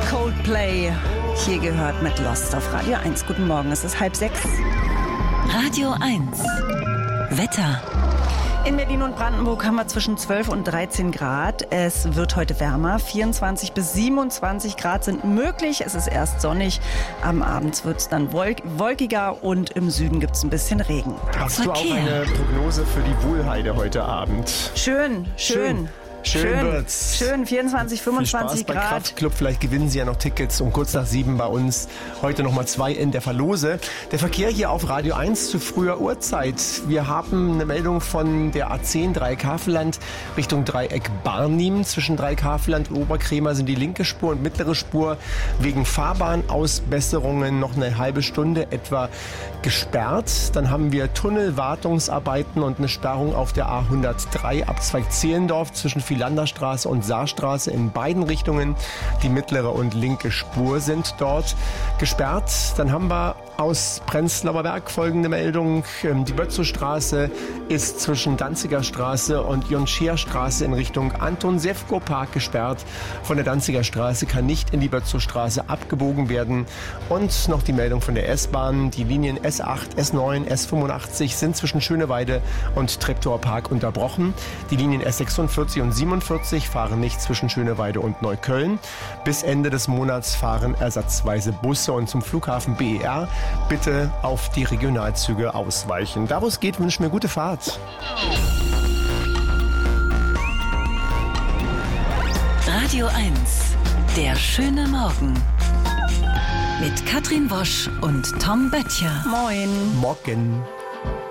Coldplay. Hier gehört mit Lost auf Radio 1. Guten Morgen, es ist 5:30. Radio 1. Wetter. In Berlin und Brandenburg haben wir zwischen 12 und 13 Grad. Es wird heute wärmer. 24 bis 27 Grad sind möglich. Es ist erst sonnig. Am Abend wird es dann wolkiger und im Süden gibt es ein bisschen Regen. Hast du auch eine Prognose für die Wuhlheide heute Abend? Schön. Wird's. Schön, 24, 25 Viel Spaß bei Grad. Kraftclub. Vielleicht gewinnen Sie ja noch Tickets um kurz nach 7 bei uns. Heute nochmal 2 in der Verlose. Der Verkehr hier auf Radio 1 zu früher Uhrzeit. Wir haben eine Meldung von der A10 Dreieck-Havelland Richtung Dreieck Barnim. Zwischen Dreieck-Havelland und Oberkrämer sind die linke Spur und mittlere Spur wegen Fahrbahnausbesserungen noch eine halbe Stunde etwa gesperrt. Dann haben wir Tunnelwartungsarbeiten und eine Sperrung auf der A103 Abzweig Zehlendorf zwischen Philanderstraße und Saarstraße in beiden Richtungen. Die mittlere und linke Spur sind dort gesperrt. Dann haben wir aus Prenzlauer Berg folgende Meldung. Die Bötzow-Straße ist zwischen Danziger Straße und Jonscheer-Straße in Richtung Anton-Sefko-Park gesperrt. Von der Danziger Straße kann nicht in die Bötzow-Straße abgebogen werden. Und noch die Meldung von der S-Bahn. Die Linien S8, S9, S85 sind zwischen Schöneweide und Treptower Park unterbrochen. Die Linien S46 und 47 fahren nicht zwischen Schöneweide und Neukölln. Bis Ende des Monats fahren ersatzweise Busse und zum Flughafen BER bitte auf die Regionalzüge ausweichen. Da wo es geht, wünschen wir gute Fahrt. Radio 1. Der schöne Morgen. Mit Katrin Wosch und Tom Böttcher. Moin. Morgen.